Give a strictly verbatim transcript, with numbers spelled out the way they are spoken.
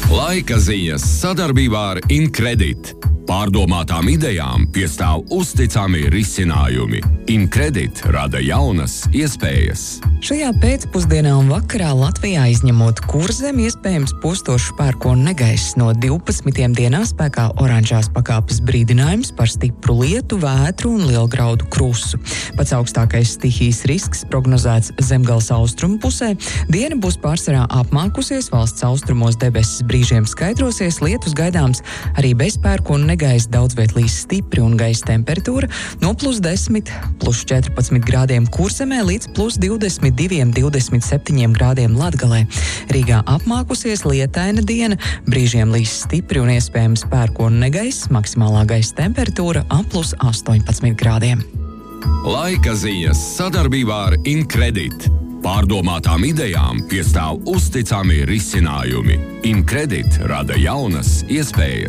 Laika ziņas sadarbībā ar Incredit. Pārdomātām idejām piestāv uzticami risinājumi. Incredit rada jaunas iespējas. Šajā pēcpusdienā un vakarā Latvijā izņemot Kurzemi iespējams postošs pērkona negaiss. No divpadsmitiem dienā spēkā oranžās pakāpes brīdinājums par stipru lietu, vētru un lielgraudu krusu. Pats augstākais stihijas risks prognozēts Zemgales austrumu pusē. Diena būs pārsvarā apmākusies, valsts austrumos debesis brīžiem skaidrosies, lietus gaidāms arī bez pērkona negaiss, daudz viet līs stipri un gaisa temperatūra no plus desmit, plus četrpadsmit grādiem Kurzemē līdz plus divdesmit divi, divdesmit septiņi grādiem Latgalē. Rīgā apmākusies, lietaina diena, brīžiem līs stipri un iespējams pērkona negaiss, maksimālā gaisa temperatūra ap plus astoņpadsmit grādiem. Laika ziņas sadarbībā ar Incredit. Pārdomātām idejām piestāv uzticami risinājumi. Incredit rada jaunas iespējas.